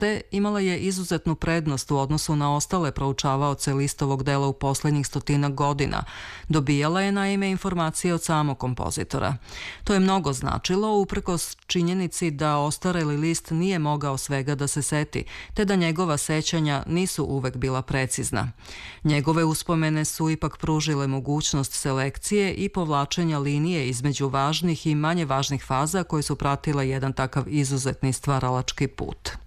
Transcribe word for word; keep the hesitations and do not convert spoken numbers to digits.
te imala je izuzetnu prednost u odnosu na ostale proučavaoce listovog dela u poslednjih stotinak godina. Dobijala je naime informacije od samog kompozitora. To je mnogo značilo uprkos činjenici da ostareli list nije mogao svega da se seti, te da njegova sećanja nisu uvek bila precizna. Njegove uspomene su ipak pružile mogućnost selekcije i povlačenja linije između važnih i manje važnih faza koje su pratile jedan takav izuzetni stvaralački put.